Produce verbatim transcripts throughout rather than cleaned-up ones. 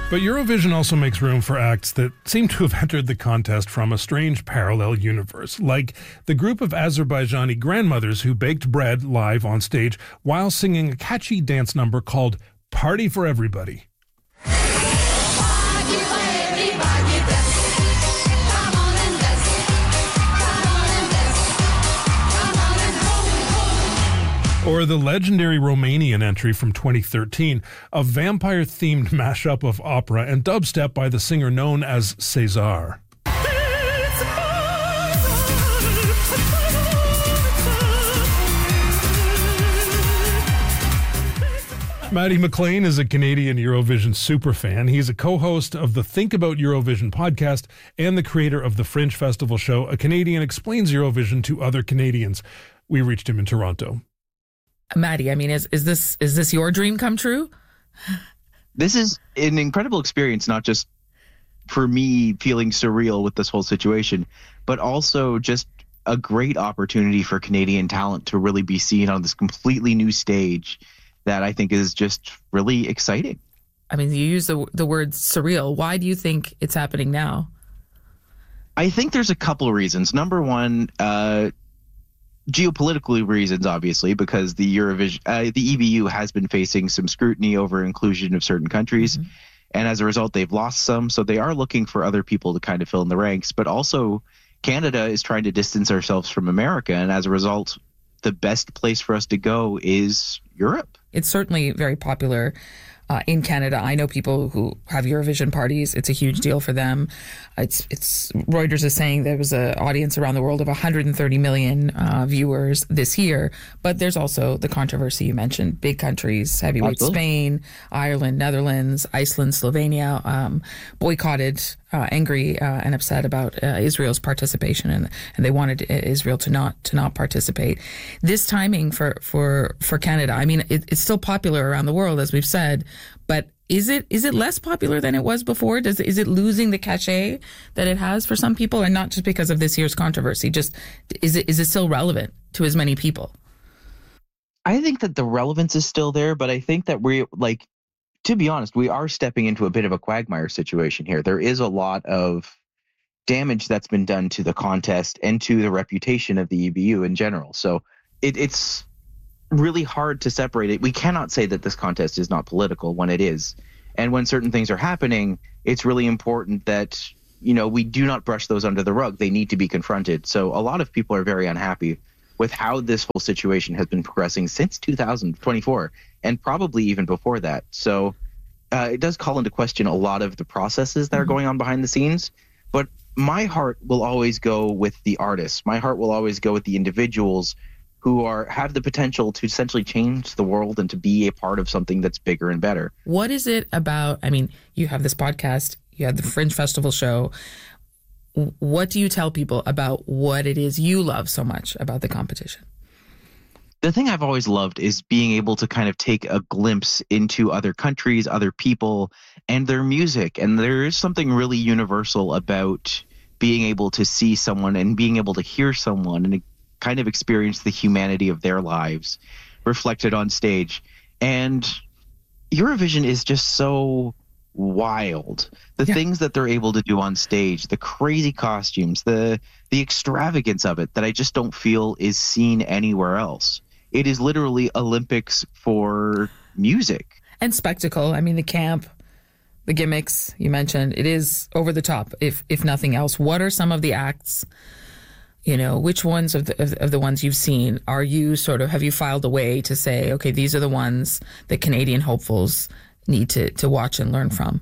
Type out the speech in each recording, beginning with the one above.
But Eurovision also makes room for acts that seem to have entered the contest from a strange parallel universe, like the group of Azerbaijani grandmothers who baked bread live on stage while singing a catchy dance number called Party for Everybody. Or the legendary Romanian entry from twenty thirteen, a vampire-themed mashup of opera and dubstep by the singer known as Cesar. Matty McLean is a Canadian Eurovision superfan. He's a co-host of the Think About Eurovision podcast and the creator of the Fringe Festival show, A Canadian Explains Eurovision to Other Canadians. We reached him in Toronto. Matty, I mean, is is this is this your dream come true? This is an incredible experience, not just for me feeling surreal with this whole situation, but also just a great opportunity for Canadian talent to really be seen on this completely new stage that I think is just really exciting. I mean, you use the the word surreal. Why do you think it's happening now? I think there's a couple of reasons. Number one, uh, geopolitical reasons, obviously, because the Eurovision, uh, the E B U has been facing some scrutiny over inclusion of certain countries. Mm-hmm. And as a result, they've lost some. So they are looking for other people to kind of fill in the ranks. But also, Canada is trying to distance ourselves from America. And as a result, the best place for us to go is Europe. It's certainly very popular uh, in Canada. I know people who have Eurovision parties. It's a huge deal for them. It's it's Reuters is saying there was an audience around the world of one hundred thirty million uh, viewers this year. But there's also the controversy you mentioned. Big countries, heavyweight Absolutely. Spain, Ireland, Netherlands, Iceland, Slovenia, um, boycotted, uh, angry uh, and upset about uh, Israel's participation, and, and they wanted Israel to not to not participate. This timing for for for Canada, I mean, it, it's still popular around the world, as we've said, but is it is it less popular than it was before? Does is it losing the cachet that it has for some people, and not just because of this year's controversy? Just is it is it still relevant to as many people? I think that the relevance is still there, but I think that we like, to be honest, we are stepping into a bit of a quagmire situation here. There is a lot of damage that's been done to the contest and to the reputation of the E B U in general. So it, it's really hard to separate it. We cannot say that this contest is not political when it is. And when certain things are happening, it's really important that, you know, we do not brush those under the rug. They need to be confronted. So a lot of people are very unhappy with how this whole situation has been progressing since two thousand twenty-four and probably even before that. So uh, it does call into question a lot of the processes that mm-hmm. are going on behind the scenes. But my heart will always go with the artists. My heart will always go with the individuals who are have the potential to essentially change the world and to be a part of something that's bigger and better. What is it about? I mean, you have this podcast, you have the Fringe Festival show. What do you tell people about what it is you love so much about the competition? The thing I've always loved is being able to kind of take a glimpse into other countries, other people, and their music. And there is something really universal about being able to see someone and being able to hear someone and kind of experience the humanity of their lives reflected on stage. And Eurovision is just so wild. The yeah. things that they're able to do on stage, the crazy costumes, the the extravagance of it that I just don't feel is seen anywhere else. It is literally Olympics for music. And spectacle. I mean, the camp, the gimmicks you mentioned, it is over the top, if if nothing else. What are some of the acts? You know, which ones of the, of, of the ones you've seen are you sort of, have you filed away to say, okay, these are the ones that Canadian hopefuls need to, to watch and learn from?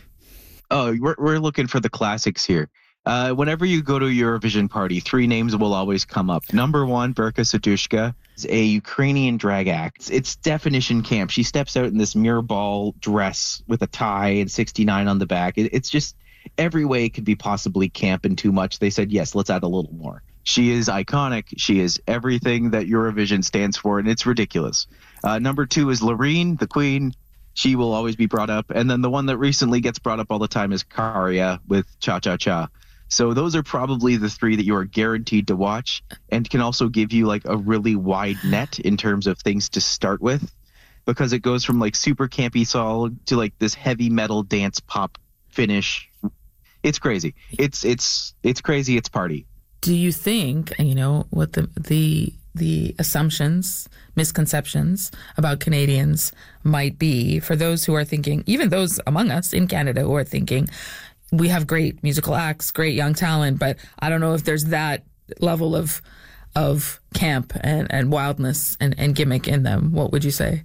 Oh, we're, we're looking for the classics here. Uh, whenever you go to a Eurovision party, three names will always come up. Number one, Verka Serdushka is a Ukrainian drag act. It's definition camp. She steps out in this mirror ball dress with a tie and sixty-nine on the back. It, it's just every way it could be possibly camp and too much. They said, yes, let's add a little more. She is iconic. She is everything that Eurovision stands for, and it's ridiculous. Uh, number two is Loreen, the queen. She will always be brought up. And then the one that recently gets brought up all the time is Karia with Cha Cha Cha. So those are probably the three that you are guaranteed to watch and can also give you like a really wide net in terms of things to start with. because it goes from like super campy song to like this heavy metal dance pop finish. It's crazy. It's it's it's crazy. It's party. Do you think, you know, what the the the assumptions, misconceptions about Canadians might be for those who are thinking, even those among us in Canada who are thinking, we have great musical acts, great young talent, but I don't know if there's that level of of camp and, and wildness and, and gimmick in them. What would you say?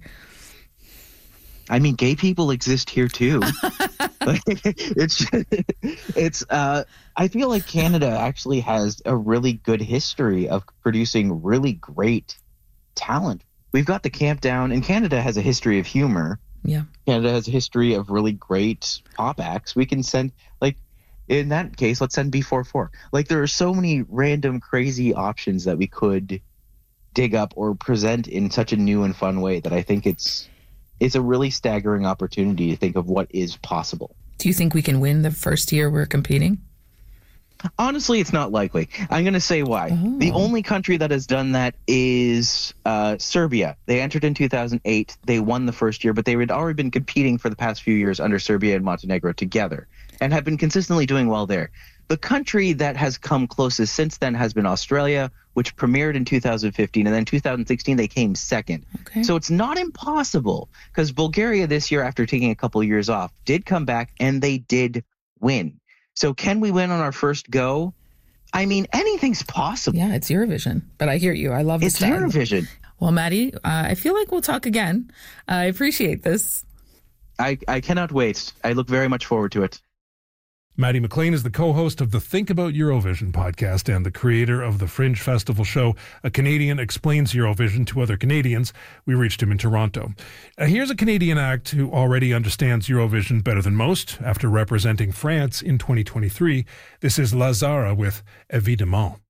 I mean, gay people exist here too. Like, it's it's. Uh, I feel like Canada actually has a really good history of producing really great talent. We've got the Camp Down, and Canada has a history of humor. Yeah, Canada has a history of really great pop acts. We can send, like, in that case, let's send B forty-four. Like, there are so many random, crazy options that we could dig up or present in such a new and fun way that I think it's. It's a really staggering opportunity to think of what is possible. Do you think we can win the first year we're competing? Honestly, it's not likely. I'm going to say why. Oh. The only country that has done that is uh, Serbia. They entered in two thousand eight. They won the first year, but they had already been competing for the past few years under Serbia and Montenegro together and have been consistently doing well there. The country that has come closest since then has been Australia, which premiered in two thousand fifteen, and then two thousand sixteen they came second. Okay. So it's not impossible, because Bulgaria this year, after taking a couple of years off, did come back and they did win. So can we win on our first go? I mean, anything's possible. Yeah, it's Eurovision, but I hear you. I love this. It's Eurovision. Well, Maddie, uh, I feel like we'll talk again. Uh, I appreciate this. I, I cannot wait. I look very much forward to it. Maddie McLean is the co-host of the Think About Eurovision podcast and the creator of the Fringe Festival show, A Canadian Explains Eurovision to Other Canadians. We reached him in Toronto. Uh, here's a Canadian act who already understands Eurovision better than most after representing France in twenty twenty-three. This is Lazara with Évidemment.